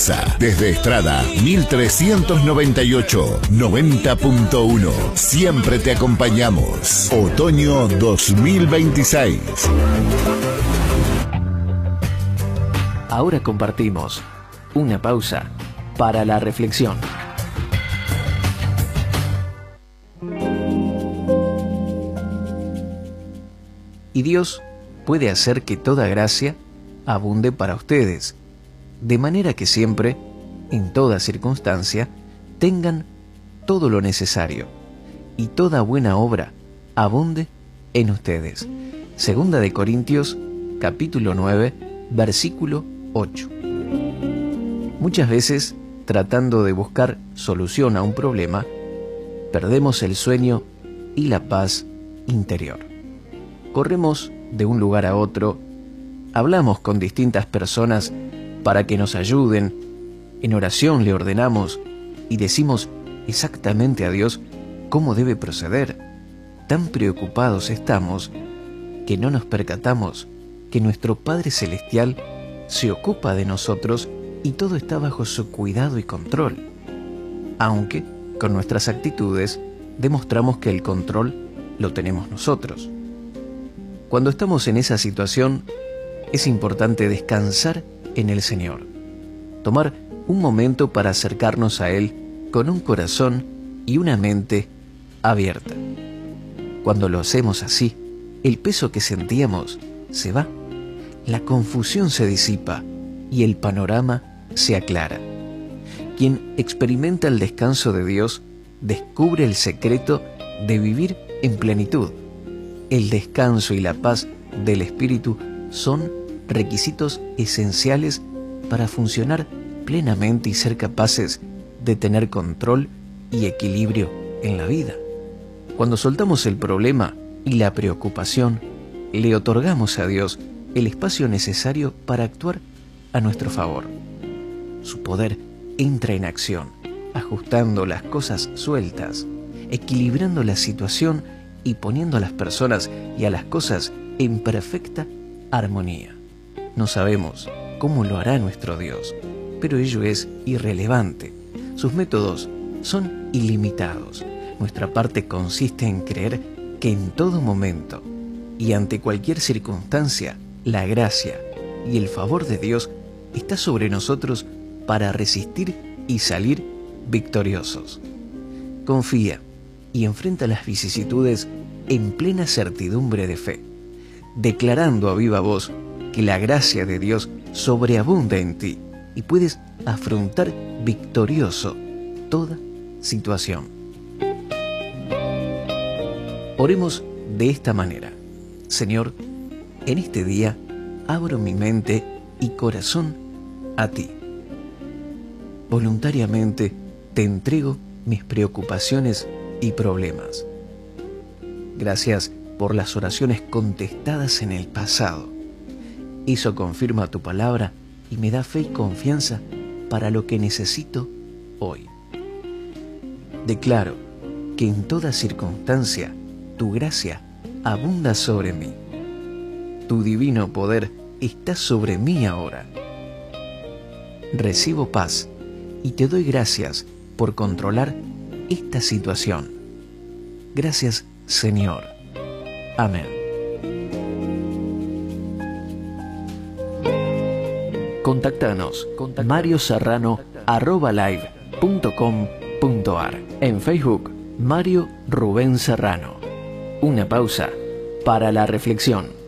Desde Estrada 1398 90.1. Siempre te acompañamos. Otoño 2026. Ahora compartimos una pausa para la reflexión. Y Dios puede hacer que toda gracia abunde para ustedes, de manera que siempre, en toda circunstancia, tengan todo lo necesario, y toda buena obra abunde en ustedes. Segunda de Corintios, capítulo 9, versículo 8. Muchas veces, tratando de buscar solución a un problema, perdemos el sueño y la paz interior. Corremos de un lugar a otro, hablamos con distintas personas para que nos ayuden, en oración le ordenamos y decimos exactamente a Dios cómo debe proceder. Tan preocupados estamos que no nos percatamos que nuestro Padre Celestial se ocupa de nosotros y todo está bajo su cuidado y control, aunque con nuestras actitudes demostramos que el control lo tenemos nosotros. Cuando estamos en esa situación, es importante descansar en el Señor, tomar un momento para acercarnos a Él con un corazón y una mente abierta. Cuando lo hacemos así, el peso que sentíamos se va, la confusión se disipa y el panorama se aclara. Quien experimenta el descanso de Dios descubre el secreto de vivir en plenitud. El descanso y la paz del Espíritu son requisitos esenciales para funcionar plenamente y ser capaces de tener control y equilibrio en la vida. Cuando soltamos el problema y la preocupación, le otorgamos a Dios el espacio necesario para actuar a nuestro favor. Su poder entra en acción, ajustando las cosas sueltas, equilibrando la situación y poniendo a las personas y a las cosas en perfecta armonía. No sabemos cómo lo hará nuestro Dios, pero ello es irrelevante. Sus métodos son ilimitados. Nuestra parte consiste en creer que en todo momento y ante cualquier circunstancia, la gracia y el favor de Dios está sobre nosotros para resistir y salir victoriosos. Confía y enfrenta las vicisitudes en plena certidumbre de fe, declarando a viva voz que la gracia de Dios sobreabunda en ti y puedes afrontar victorioso toda situación. Oremos de esta manera. Señor, en este día abro mi mente y corazón a ti. Voluntariamente te entrego mis preocupaciones y problemas. Gracias por las oraciones contestadas en el pasado. Eso confirma tu palabra y me da fe y confianza para lo que necesito hoy. Declaro que en toda circunstancia tu gracia abunda sobre mí. Tu divino poder está sobre mí ahora. Recibo paz y te doy gracias por controlar esta situación. Gracias, Señor. Amén. Contáctanos marioserrano@live.com.ar. En Facebook, Mario Rubén Serrano. Una pausa para la reflexión.